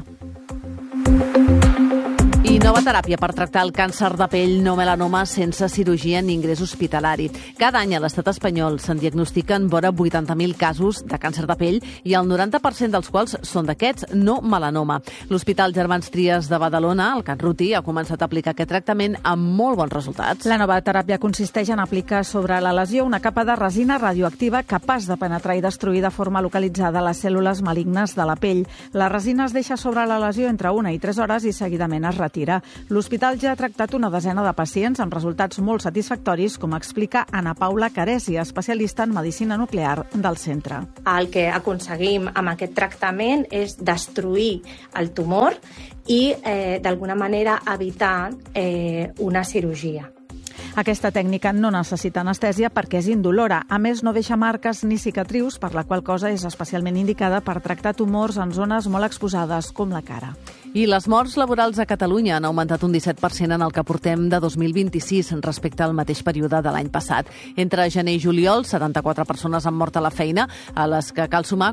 I nova teràpia per tractar el càncer de pell no melanoma sense cirurgia ni ingrés hospitalari. Cada any a l'estat espanyol se'n diagnostiquen vora 80.000 casos de càncer de pell i el 90% dels quals són d'aquests no melanoma. L'Hospital Germans Trias de Badalona, al Can Ruti, ha començat a aplicar aquest tractament amb molt bons resultats. La nova teràpia consisteix en aplicar sobre la lesió una capa de resina radioactiva capaç de penetrar i destruir de forma localitzada les cèl·lules malignes de la pell. La resina es deixa sobre la lesió entre 1 i 3 hores i seguidament es retira. L'hospital ja ha tractat una desena de pacients amb resultats molt satisfactoris, com explica Ana Paula Caresi, especialista en medicina nuclear del centre. El que aconseguim amb aquest tractament és destruir el tumor i, d'alguna manera, evitar una cirurgia. Aquesta tècnica no necessita anestèsia perquè és indolora. A més, no deixa marques ni cicatrius, per la qual cosa és especialment indicada per tractar tumors en zones molt exposades, com la cara. I les morts laborals a Catalunya han augmentat un 17% en el que portem de 2026 respecte al mateix període de l'any passat. Entre gener i juliol, 74 persones han mort a la feina, a les que cal sumar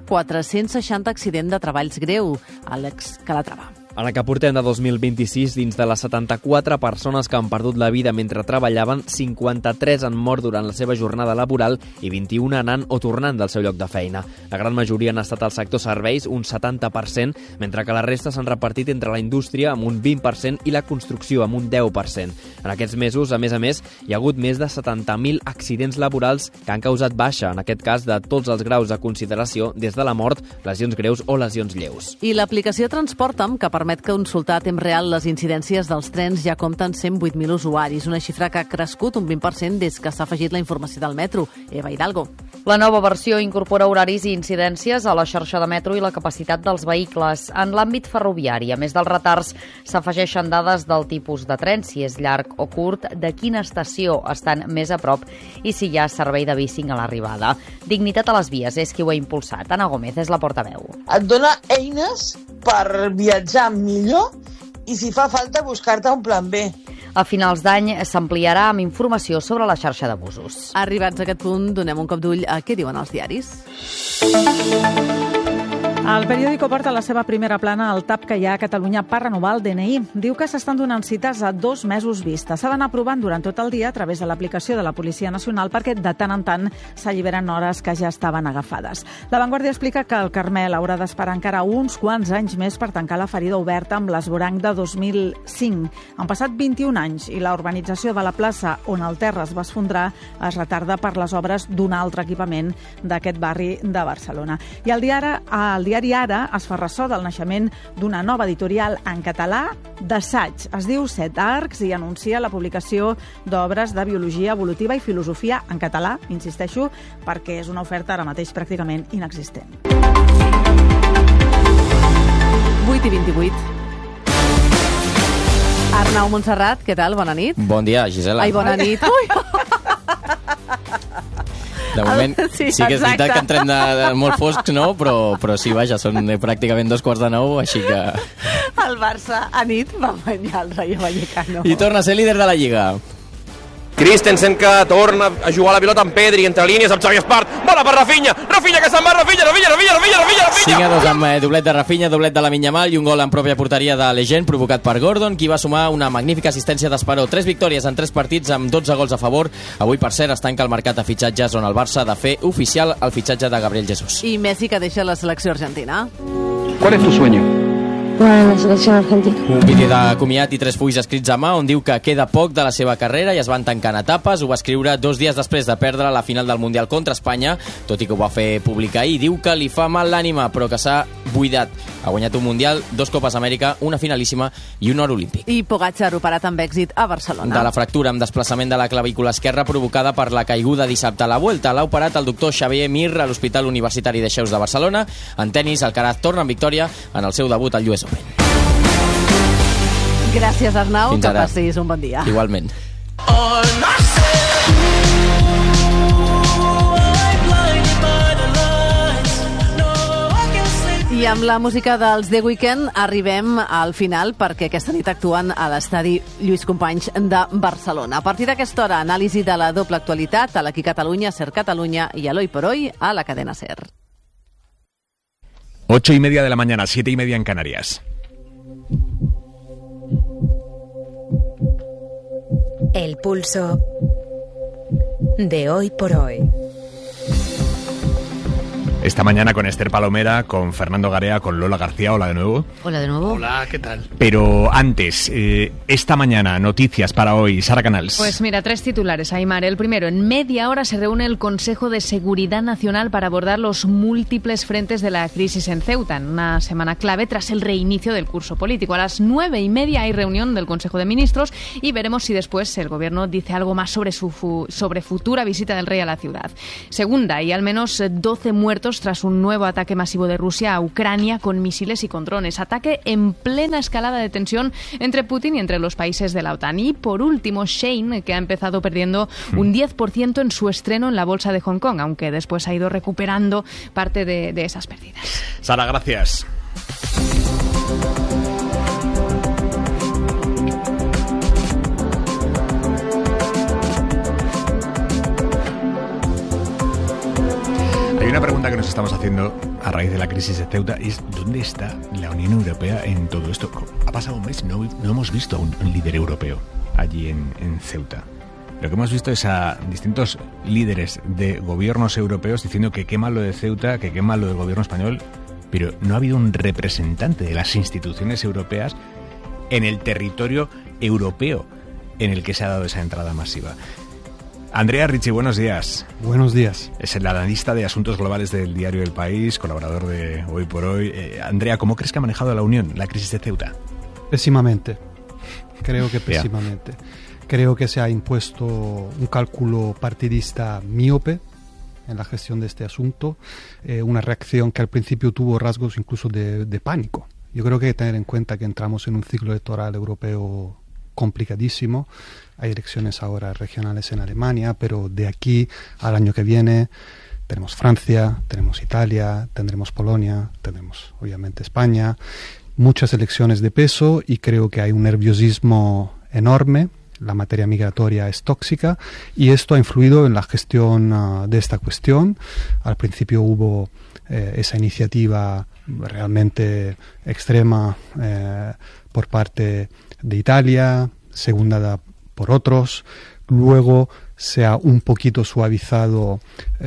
460 accidents de treballs greu. Àlex Calatrava. En el que portem de 2026, dins de les 74 persones que han perdut la vida mentre treballaven, 53 han mort durant la seva jornada laboral i 21 anant o tornant del seu lloc de feina. La gran majoria han estat al sector serveis, un 70%, mentre que la resta s'han repartit entre la indústria amb un 20% i la construcció amb un 10%. En aquests mesos, a més, hi ha hagut més de 70.000 accidents laborals que han causat baixa, en aquest cas de tots els graus de consideració, des de la mort, lesions greus o lesions lleus. I l'aplicació Transporta'm, que permet consultar a temps real les incidències dels trens, ja compten 108.000 usuaris, una xifra que ha crescut un 20% des que s'ha afegit la informació del metro. Eva Hidalgo. La nova versió incorpora horaris i incidències a la xarxa de metro i la capacitat dels vehicles. En l'àmbit ferroviari, a més dels retards, s'afegeixen dades del tipus de tren, si és llarg o curt, de quina estació estan més a prop i si hi ha servei de bicing a l'arribada. Dignitat a les vies és qui ho ha impulsat. Ana Gómez és la portaveu. Et dona eines per viatjar millor i, si fa falta, buscar-te un plan B. A finals d'any s'ampliarà amb informació sobre la xarxa de busos. Arribats a aquest punt, donem un cop d'ull a què diuen els diaris. El periòdico porta a la seva primera plana el tap que hi ha a Catalunya per renovar el DNI. Diu que s'estan donant cites a 2 mesos vista. S'ha d'anar provant durant tot el dia a través de l'aplicació de la Policia Nacional perquè de tant en tant s'alliberen hores que ja estaven agafades. La Vanguardia explica que el Carmel haurà d'esperar encara uns quants anys més per tancar la ferida oberta amb l'esvoranc de 2005. Han passat 21 anys i la urbanització de la plaça on el terra es va esfondrar es retarda per les obres d'un altre equipament d'aquest barri de Barcelona. I el diari Ara es fa ressò del naixement d'una nova editorial en català d'assaig. Es diu Set Arcs i anuncia la publicació d'obres de biologia evolutiva i filosofia en català, insisteixo, perquè és una oferta ara mateix pràcticament inexistent. 8:28. Arnau Montserrat, què tal? Bona nit. Bon dia, Gisela. Ai, bona nit. Ui! De moment, sí que és veritat que entrem de molt foscs, no? Però sí, vaja, són pràcticament 8:45, així que... El Barça a nit va guanyar el Rayo Vallecano. I torna a ser líder de la Lliga. Christensen que torna a jugar la pilota amb Pedri, entre línies amb Xavi Espart, bola per Rafinha que se'n va, Rafinha! 5-2 amb doblet de Rafinha, doblet de Lamine Yamal i un gol en pròpia porteria de Legend provocat per Gordon, qui va sumar una magnífica assistència d'Esperó. 3 victòries en 3 partits amb 12 gols a favor. Avui, per cert, es tanca el mercat de fitxatges on el Barça ha de fer oficial el fitxatge de Gabriel Jesús. I Messi, que deixa la selecció argentina. ¿Cuál es tu sueño? Bueno, la selecció argentina. Un vídeo de comiat i 3 fulls escrits a mà on diu que queda poc de la seva carrera i es van tancant etapes. Ho va escriure 2 dies després de perdre la final del Mundial contra Espanya, tot i que ho va fer públic ahir. Diu que li fa mal l'ànima, però que s'ha buidat. Ha guanyat un Mundial, 2 Copes Amèrica, una finalíssima i un or olímpic. I Pogacar, operat amb èxit a Barcelona. De la fractura amb desplaçament de la clavícula esquerra provocada per la caiguda dissabte a la Vuelta. L'ha operat el doctor Xavier Mir a l'Hospital Universitari de Xeus de Barcelona. En tenis, Alcaraz torna en victòria en el seu debut al US Open. Gràcies, Arnau, Fins que ara. passis un bon dia. Igualment. I amb la música dels The Weeknd arribem al final, perquè aquesta nit actuen a l'estadi Lluís Companys de Barcelona. A partir d'aquesta hora, anàlisi de la doble actualitat a l'Aquí Catalunya, Ser Catalunya i a l'Hoy por Hoy a la cadena Ser. 8:30 de la mañana, 7:30 en Canarias. El pulso de Hoy por Hoy. Esta mañana con Esther Palomera, con Fernando Garea, con Lola García. Hola de nuevo. Hola de nuevo. Hola, ¿qué tal? Pero antes, esta mañana, noticias para hoy. Sara Canals. Pues mira, 3 titulares, Aimar. El primero, en media hora se reúne el Consejo de Seguridad Nacional para abordar los múltiples frentes de la crisis en Ceuta, en una semana clave tras el reinicio del curso político. A las 9:30 hay reunión del Consejo de Ministros y veremos si después el Gobierno dice algo más sobre futura visita del rey a la ciudad. Segunda, hay al menos 12 muertos tras un nuevo ataque masivo de Rusia a Ucrania con misiles y con drones. Ataque en plena escalada de tensión entre Putin y entre los países de la OTAN. Y por último, Shein, que ha empezado perdiendo un 10% en su estreno en la bolsa de Hong Kong, aunque después ha ido recuperando parte de esas pérdidas. Sara, gracias. Hay una pregunta que nos estamos haciendo a raíz de la crisis de Ceuta y es ¿dónde está la Unión Europea en todo esto? Ha pasado un mes, no hemos visto a un líder europeo allí en Ceuta. Lo que hemos visto es a distintos líderes de gobiernos europeos diciendo que qué mal lo de Ceuta, que qué mal lo del gobierno español, pero no ha habido un representante de las instituciones europeas en el territorio europeo en el que se ha dado esa entrada masiva. Andrea Ricci, buenos días. Buenos días. Es el analista de asuntos globales del diario El País, colaborador de Hoy por Hoy. Andrea, ¿cómo crees que ha manejado la Unión la crisis de Ceuta? Pésimamente. Creo que pésimamente. Creo que se ha impuesto un cálculo partidista míope en la gestión de este asunto, una reacción que al principio tuvo rasgos incluso de pánico. Yo creo que hay que tener en cuenta que entramos en un ciclo electoral europeo complicadísimo. Hay elecciones ahora regionales en Alemania, pero de aquí al año que viene tenemos Francia, tenemos Italia, tendremos Polonia, tendremos obviamente España, muchas elecciones de peso y creo que hay un nerviosismo enorme. La materia migratoria es tóxica y esto ha influido en la gestión de esta cuestión. Al principio hubo esa iniciativa realmente extrema por parte de Italia, secundada por otros. Luego se ha un poquito suavizado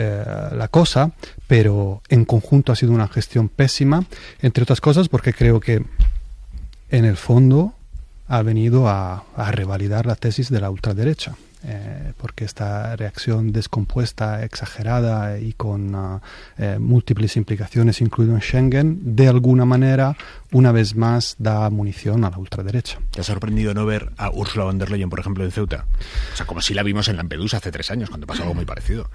la cosa, pero en conjunto ha sido una gestión pésima, entre otras cosas porque creo que en el fondo ha venido a revalidar la tesis de la ultraderecha, porque esta reacción descompuesta, exagerada y con múltiples implicaciones, incluido en Schengen, de alguna manera, una vez más, da munición a la ultraderecha. ¿Te ha sorprendido no ver a Ursula von der Leyen, por ejemplo, en Ceuta? O sea, como si la vimos en Lampedusa hace 3 años, cuando pasó algo muy parecido.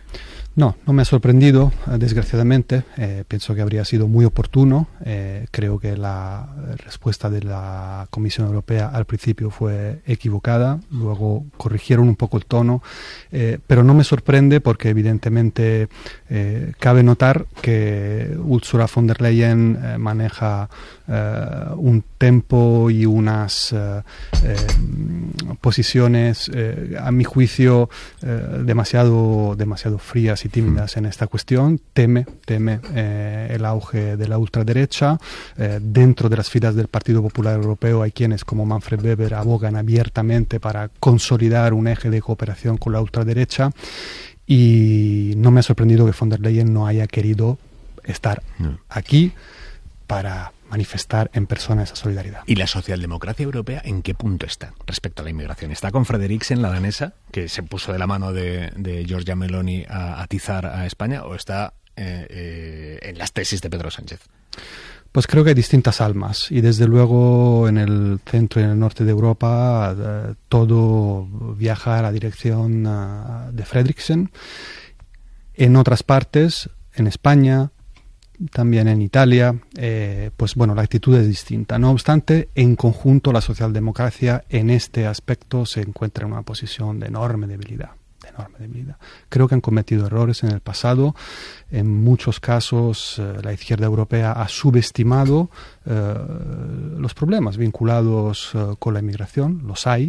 No me ha sorprendido, desgraciadamente. Pienso que habría sido muy oportuno. Creo que la respuesta de la Comisión Europea al principio fue equivocada, luego corrigieron un poco el tono, pero no me sorprende porque evidentemente cabe notar que Ursula von der Leyen maneja un tempo y unas posiciones, a mi juicio, demasiado frías y tímidas en esta cuestión. Teme el auge de la ultraderecha. Dentro de las filas del Partido Popular Europeo hay quienes, como Manfred Weber, abogan abiertamente para consolidar un eje de cooperación con la ultraderecha, y no me ha sorprendido que von der Leyen no haya querido estar aquí para manifestar en persona esa solidaridad. ¿Y la socialdemocracia europea en qué punto está respecto a la inmigración? ¿Está con Frederiksen, la danesa, que se puso de la mano de Giorgia Meloni a atizar a España, o está en las tesis de Pedro Sánchez? Pues creo que hay distintas almas y desde luego en el centro y en el norte de Europa todo viaja a la dirección de Frederiksen. En otras partes, en España, también en Italia, pues bueno, la actitud es distinta. No obstante, en conjunto la socialdemocracia en este aspecto se encuentra en una posición de enorme debilidad. Creo que han cometido errores en el pasado. En muchos casos la izquierda europea ha subestimado los problemas vinculados con la inmigración, los hay.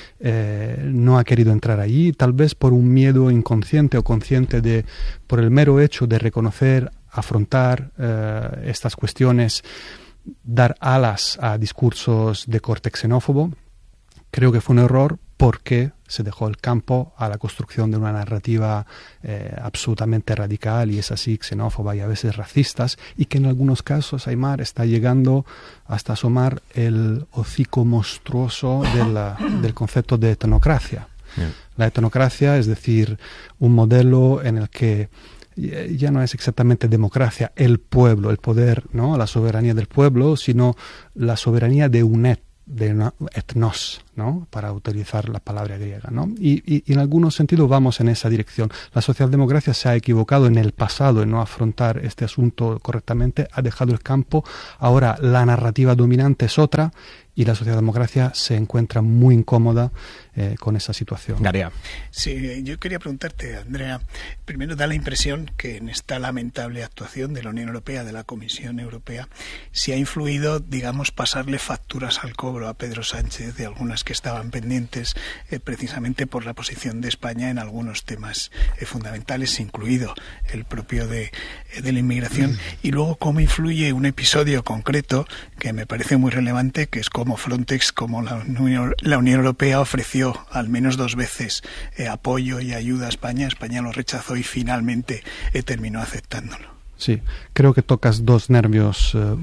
No ha querido entrar allí, tal vez por un miedo inconsciente o consciente por el mero hecho de reconocer, afrontar estas cuestiones, dar alas a discursos de corte xenófobo. Creo que fue un error porque se dejó el campo a la construcción de una narrativa absolutamente radical y es así xenófoba y a veces racistas, y que en algunos casos, Aimar, está llegando hasta asomar el hocico monstruoso del concepto de etnocracia. La etnocracia, es decir, un modelo en el que ya no es exactamente democracia, el pueblo, el poder, ¿no?, la soberanía del pueblo, sino la soberanía de un etnos, ¿no?, para utilizar la palabra griega, ¿no? Y en algunos sentidos vamos en esa dirección. La socialdemocracia se ha equivocado en el pasado en no afrontar este asunto correctamente, ha dejado el campo, ahora la narrativa dominante es otra y la socialdemocracia se encuentra muy incómoda con esa situación. Garea. Sí, yo quería preguntarte, Andrea, primero da la impresión que en esta lamentable actuación de la Unión Europea, de la Comisión Europea, se ha influido, digamos, pasarle facturas al cobro a Pedro Sánchez de algunas que estaban pendientes precisamente por la posición de España en algunos temas fundamentales, incluido el propio de la inmigración, y luego cómo influye un episodio concreto que me parece muy relevante, que es cómo Frontex, como la Unión Europea ofreció al menos 2 veces apoyo y ayuda a España. España lo rechazó y finalmente terminó aceptándolo. Sí, creo que tocas dos nervios